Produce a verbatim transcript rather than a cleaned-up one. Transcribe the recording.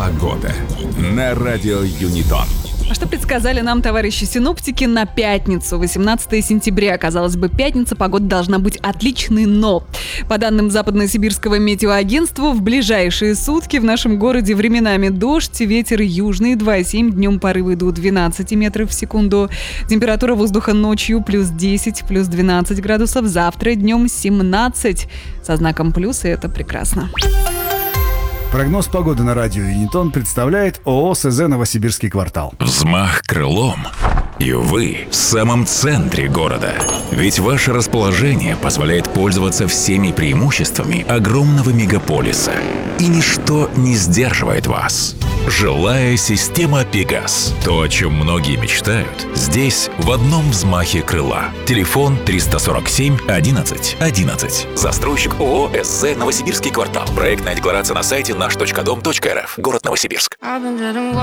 Погода на радио Юнитон. А что предсказали нам товарищи синоптики на пятницу, восемнадцатое сентября? Казалось бы, пятница, погода должна быть отличной, но по данным Западно-Сибирского метеоагентства, в ближайшие сутки в нашем городе временами дождь, ветер южный два и семь, днем порывы до двенадцать метров в секунду. Температура воздуха ночью плюс десять, плюс двенадцать градусов, завтра днем семнадцать. Со знаком плюс, и это прекрасно. Прогноз погоды на радио Юнитон представляет ООО СЗ «Новосибирский квартал». Взмах крылом, и вы в самом центре города. Ведь ваше расположение позволяет пользоваться всеми преимуществами огромного мегаполиса. И ничто не сдерживает вас. Жилая система «Пегас». То, о чем многие мечтают, здесь в одном взмахе крыла. Телефон триста сорок семь одиннадцать одиннадцать. Застройщик ООО СЗ «Новосибирский квартал». Проектная декларация на сайте наш точка дом точка эр эф. Город Новосибирск.